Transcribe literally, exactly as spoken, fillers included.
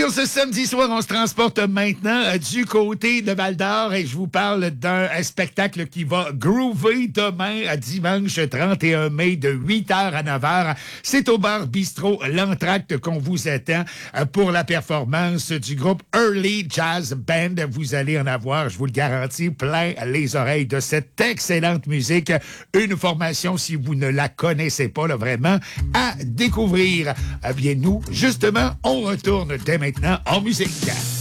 Oui, on ce samedi soir, on se transporte maintenant euh, du côté de Val-d'Or et je vous parle d'un un spectacle qui va groover demain, à dimanche trente et un mai, de huit heures à neuf heures. C'est au bar Bistrot L'Entracte qu'on vous attend euh, pour la performance du groupe Early Jazz Band. Vous allez en avoir, je vous le garantis, plein les oreilles de cette excellente musique. Une formation, si vous ne la connaissez pas, là, vraiment, à découvrir. Eh bien, nous, justement, on retourne dès maintenant en musique.